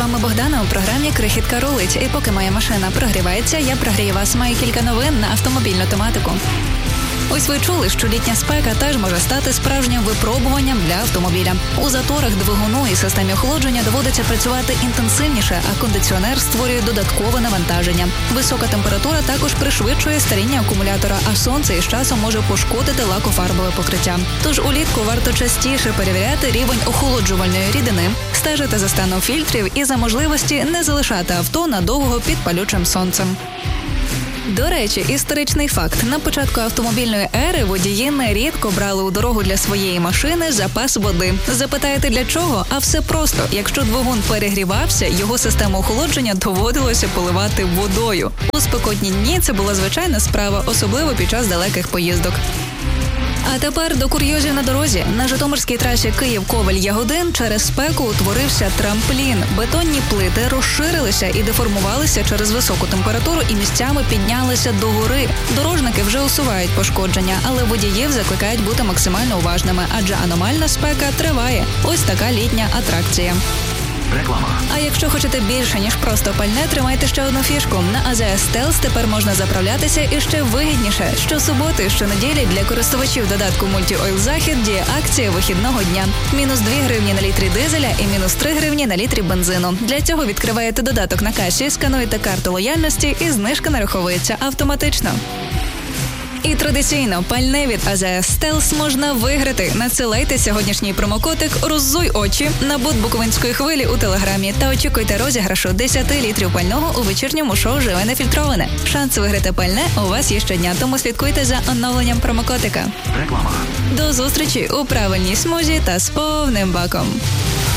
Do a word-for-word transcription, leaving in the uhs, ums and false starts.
вами Богдана у програмі «Крихітка рулить». І поки моя машина прогрівається, я прогрію вас. Маю кілька новин на автомобільну тематику. Ось ви чули, що літня спека теж може стати справжнім випробуванням для автомобіля. У заторах двигуну і системі охолодження доводиться працювати інтенсивніше, а кондиціонер створює додаткове навантаження. Висока температура також пришвидшує старіння акумулятора, а сонце із часом може пошкодити лакофарбове покриття. Тож улітку варто частіше перевіряти рівень охолоджувальної рідини, стежити за станом фільтрів і за можливості не залишати авто надовго під палючим сонцем. До речі, історичний факт. На початку автомобільної ери водії нерідко брали у дорогу для своєї машини запас води. Запитаєте, для чого? А все просто. Якщо двигун перегрівався, його систему охолодження доводилося поливати водою. У спекотні дні це була звичайна справа, особливо під час далеких поїздок. А тепер до курйозів на дорозі. На Житомирській трасі Київ-Ковель-Ягодин через спеку утворився трамплін. Бетонні плити розширилися і деформувалися через високу температуру і місцями піднялися догори. Дорожники вже усувають пошкодження, але водіїв закликають бути максимально уважними, адже аномальна спека триває. Ось така літня атракція. Реклама. А якщо хочете більше, ніж просто пальне, тримайте ще одну фішку. На АЗС Стелс тепер можна заправлятися і ще вигідніше. Щосуботи і щонеділі для користувачів додатку Multi-Oil Захід діє акція вихідного дня. Мінус дві гривні на літрі дизеля і мінус три гривні на літрі бензину. Для цього відкриваєте додаток на касі, скануєте карту лояльності і знижка нараховується автоматично. І традиційно пальне від АЗС Стелс можна виграти. Надсилайте сьогоднішній промокодик «Роззуй очі» на бот Буковинської хвилі у Телеграмі та очікуйте розіграшу десять літрів пального у вечірньому шоу «Живе нефільтроване». Шанс виграти пальне у вас є щодня, тому слідкуйте за оновленням промокодика. Реклама. До зустрічі у правильній смузі та з повним баком.